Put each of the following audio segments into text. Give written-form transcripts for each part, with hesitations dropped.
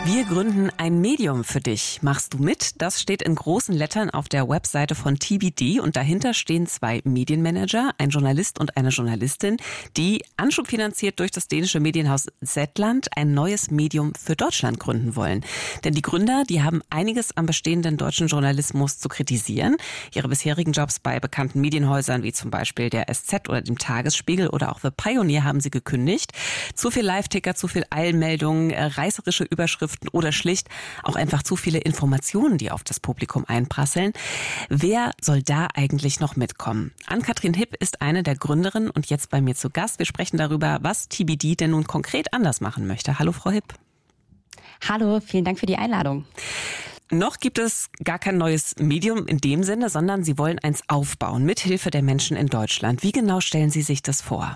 Wir gründen ein Medium für dich. Machst du mit? Das steht in großen Lettern auf der Webseite von TBD und dahinter stehen 2 Medienmanager, ein Journalist und eine Journalistin, die anschubfinanziert durch das dänische Medienhaus Zetland ein neues Medium für Deutschland gründen wollen. Denn die Gründer, die haben einiges am bestehenden deutschen Journalismus zu kritisieren. Ihre bisherigen Jobs bei bekannten Medienhäusern wie zum Beispiel der SZ oder dem Tagesspiegel oder auch The Pioneer haben sie gekündigt. Zu viel Live-Ticker, zu viel Eilmeldungen, reißerische Überschriften oder schlicht auch einfach zu viele Informationen, die auf das Publikum einprasseln. Wer soll da eigentlich noch mitkommen? Ann-Kathrin Hipp ist eine der Gründerinnen und jetzt bei mir zu Gast. Wir sprechen darüber, was TBD denn nun konkret anders machen möchte. Hallo, Frau Hipp. Hallo, vielen Dank für die Einladung. Noch gibt es gar kein neues Medium in dem Sinne, sondern Sie wollen eins aufbauen, mit Hilfe der Menschen in Deutschland. Wie genau stellen Sie sich das vor?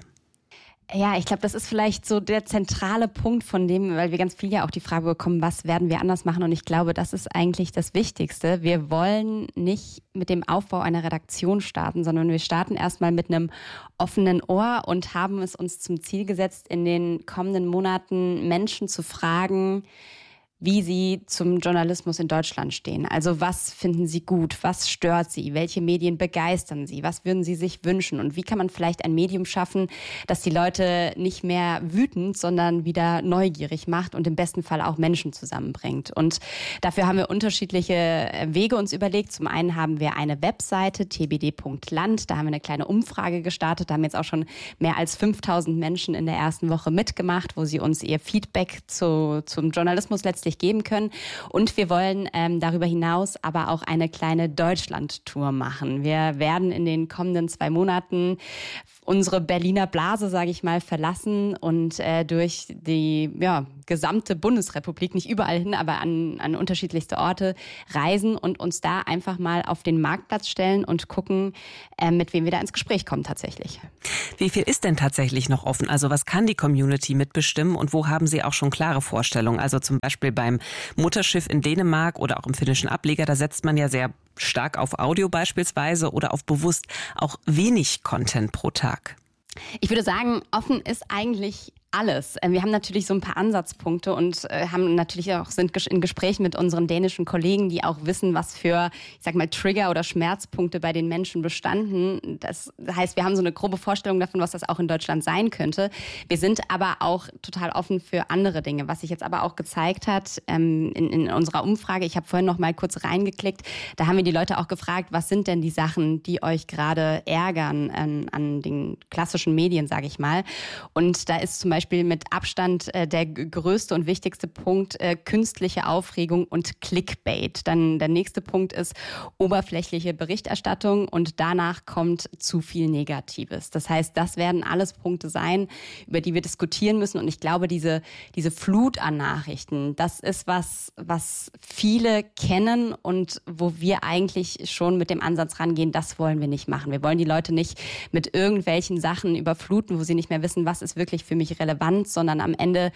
Ja, ich glaube, das ist vielleicht so der zentrale Punkt von dem, weil wir ganz viel ja auch die Frage bekommen, was werden wir anders machen? Und ich glaube, das ist eigentlich das Wichtigste. Wir wollen nicht mit dem Aufbau einer Redaktion starten, sondern wir starten erstmal mit einem offenen Ohr und haben es uns zum Ziel gesetzt, in den kommenden Monaten Menschen zu fragen, wie sie zum Journalismus in Deutschland stehen. Also was finden sie gut, was stört sie, welche Medien begeistern sie, was würden sie sich wünschen und wie kann man vielleicht ein Medium schaffen, das die Leute nicht mehr wütend, sondern wieder neugierig macht und im besten Fall auch Menschen zusammenbringt. Und dafür haben wir unterschiedliche Wege uns überlegt. Zum einen haben wir eine Webseite, tbd.land, da haben wir eine kleine Umfrage gestartet, da haben jetzt auch schon mehr als 5000 Menschen in der ersten Woche mitgemacht, wo sie uns ihr Feedback zum Journalismus letztlich geben können. Und wir wollen darüber hinaus aber auch eine kleine Deutschland-Tour machen. Wir werden in den kommenden 2 Monaten unsere Berliner Blase, sage ich mal, verlassen und durch die gesamte Bundesrepublik, nicht überall hin, aber an unterschiedlichste Orte reisen und uns da einfach mal auf den Marktplatz stellen und gucken, mit wem wir da ins Gespräch kommen tatsächlich. Wie viel ist denn tatsächlich noch offen? Also was kann die Community mitbestimmen und wo haben Sie auch schon klare Vorstellungen? Also zum Beispiel beim Mutterschiff in Dänemark oder auch im finnischen Ableger, da setzt man ja sehr stark auf Audio beispielsweise oder auf bewusst auch wenig Content pro Tag. Ich würde sagen, offen ist eigentlich alles. Wir haben natürlich so ein paar Ansatzpunkte und haben natürlich auch sind in Gesprächen mit unseren dänischen Kollegen, die auch wissen, was für, ich sag mal, Trigger oder Schmerzpunkte bei den Menschen bestanden. Das heißt, wir haben so eine grobe Vorstellung davon, was das auch in Deutschland sein könnte. Wir sind aber auch total offen für andere Dinge. Was sich jetzt aber auch gezeigt hat in unserer Umfrage, ich habe vorhin noch mal kurz reingeklickt, da haben wir die Leute auch gefragt, was sind denn die Sachen, die euch gerade ärgern an den klassischen Medien, sage ich mal. Und da ist zum Beispiel mit Abstand der größte und wichtigste Punkt künstliche Aufregung und Clickbait. Dann der nächste Punkt ist oberflächliche Berichterstattung und danach kommt zu viel Negatives. Das heißt, das werden alles Punkte sein, über die wir diskutieren müssen. Und ich glaube, diese Flut an Nachrichten, das ist was viele kennen und wo wir eigentlich schon mit dem Ansatz rangehen, das wollen wir nicht machen. Wir wollen die Leute nicht mit irgendwelchen Sachen überfluten, wo sie nicht mehr wissen, was ist wirklich für mich relevant, sondern am Ende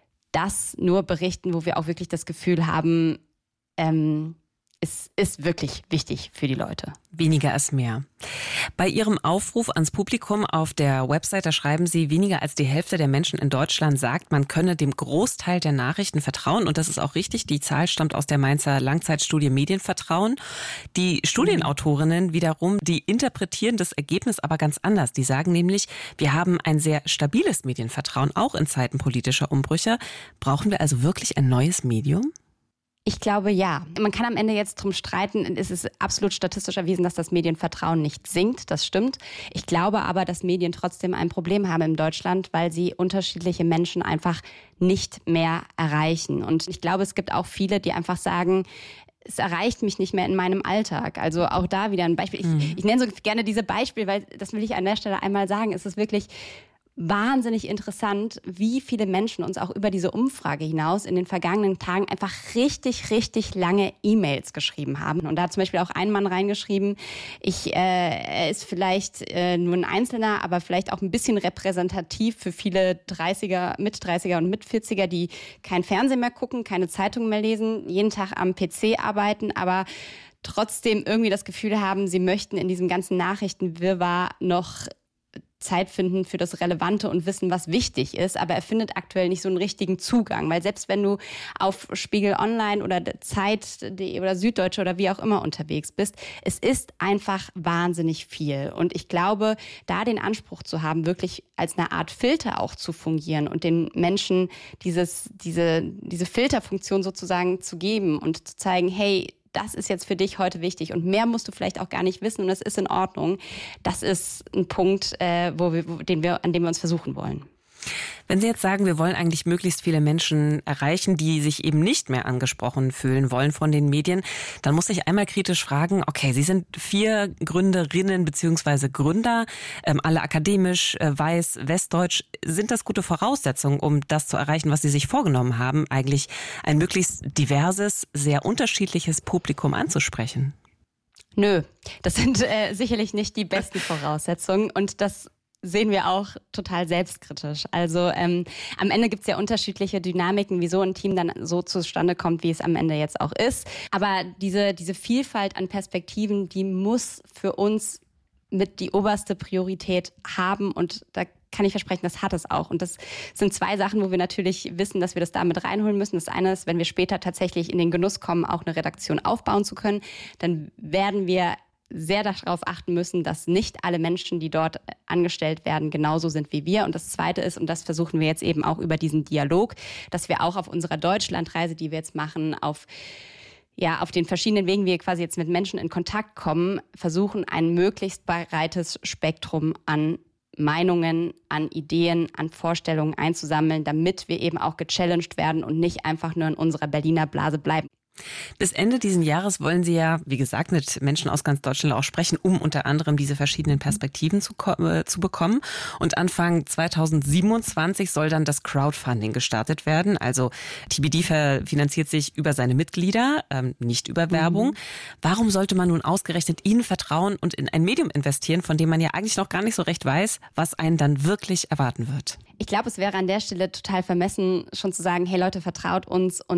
das nur berichten, wo wir auch wirklich das Gefühl haben, es ist wirklich wichtig für die Leute. Weniger ist mehr. Bei Ihrem Aufruf ans Publikum auf der Website, da schreiben Sie, weniger als die Hälfte der Menschen in Deutschland sagt, man könne dem Großteil der Nachrichten vertrauen. Und das ist auch richtig. Die Zahl stammt aus der Mainzer Langzeitstudie Medienvertrauen. Die Studienautorinnen wiederum, die interpretieren das Ergebnis aber ganz anders. Die sagen nämlich, wir haben ein sehr stabiles Medienvertrauen, auch in Zeiten politischer Umbrüche. Brauchen wir also wirklich ein neues Medium? Ich glaube, ja. Man kann am Ende jetzt drum streiten. Es ist absolut statistisch erwiesen, dass das Medienvertrauen nicht sinkt. Das stimmt. Ich glaube aber, dass Medien trotzdem ein Problem haben in Deutschland, weil sie unterschiedliche Menschen einfach nicht mehr erreichen. Und ich glaube, es gibt auch viele, die einfach sagen, es erreicht mich nicht mehr in meinem Alltag. Also auch da wieder ein Beispiel. Ich nenne so gerne diese Beispiele, weil das will ich an der Stelle einmal sagen. Es ist wirklich wahnsinnig interessant, wie viele Menschen uns auch über diese Umfrage hinaus in den vergangenen Tagen einfach richtig, richtig lange E-Mails geschrieben haben. Und da hat zum Beispiel auch ein Mann reingeschrieben, er ist vielleicht nur ein Einzelner, aber vielleicht auch ein bisschen repräsentativ für viele 30er, Mit-30er und Mit-40er, die kein Fernsehen mehr gucken, keine Zeitung mehr lesen, jeden Tag am PC arbeiten, aber trotzdem irgendwie das Gefühl haben, sie möchten in diesem ganzen Nachrichtenwirrwarr noch Zeit finden für das Relevante und wissen, was wichtig ist. Aber er findet aktuell nicht so einen richtigen Zugang. Weil selbst wenn du auf Spiegel Online oder Zeit.de oder Süddeutsche oder wie auch immer unterwegs bist, es ist einfach wahnsinnig viel. Und ich glaube, da den Anspruch zu haben, wirklich als eine Art Filter auch zu fungieren und den Menschen diese Filterfunktion sozusagen zu geben und zu zeigen, hey, das ist jetzt für dich heute wichtig und mehr musst du vielleicht auch gar nicht wissen und das ist in Ordnung. Das ist ein Punkt, an dem wir uns versuchen wollen. Wenn Sie jetzt sagen, wir wollen eigentlich möglichst viele Menschen erreichen, die sich eben nicht mehr angesprochen fühlen wollen von den Medien, dann muss ich einmal kritisch fragen, okay, Sie sind 4 Gründerinnen bzw. Gründer, alle akademisch, weiß, westdeutsch. Sind das gute Voraussetzungen, um das zu erreichen, was Sie sich vorgenommen haben, eigentlich ein möglichst diverses, sehr unterschiedliches Publikum anzusprechen? Nö, das sind sicherlich nicht die besten Voraussetzungen und das sehen wir auch total selbstkritisch. Also am Ende gibt es ja unterschiedliche Dynamiken, wieso ein Team dann so zustande kommt, wie es am Ende jetzt auch ist. Aber diese Vielfalt an Perspektiven, die muss für uns mit die oberste Priorität haben und da kann ich versprechen, das hat es auch. Und das sind 2 Sachen, wo wir natürlich wissen, dass wir das damit reinholen müssen. Das eine ist, wenn wir später tatsächlich in den Genuss kommen, auch eine Redaktion aufbauen zu können, dann werden wir sehr darauf achten müssen, dass nicht alle Menschen, die dort angestellt werden, genauso sind wie wir. Und das Zweite ist, und das versuchen wir jetzt eben auch über diesen Dialog, dass wir auch auf unserer Deutschlandreise, die wir jetzt machen, auf den verschiedenen Wegen, wie wir quasi jetzt mit Menschen in Kontakt kommen, versuchen, ein möglichst breites Spektrum an Meinungen, an Ideen, an Vorstellungen einzusammeln, damit wir eben auch gechallenged werden und nicht einfach nur in unserer Berliner Blase bleiben. Bis Ende dieses Jahres wollen Sie ja, wie gesagt, mit Menschen aus ganz Deutschland auch sprechen, um unter anderem diese verschiedenen Perspektiven zu bekommen. Und Anfang 2027 soll dann das Crowdfunding gestartet werden. Also TBD finanziert sich über seine Mitglieder, nicht über Werbung. Warum sollte man nun ausgerechnet Ihnen vertrauen und in ein Medium investieren, von dem man ja eigentlich noch gar nicht so recht weiß, was einen dann wirklich erwarten wird? Ich glaube, es wäre an der Stelle total vermessen, schon zu sagen, hey Leute, vertraut uns und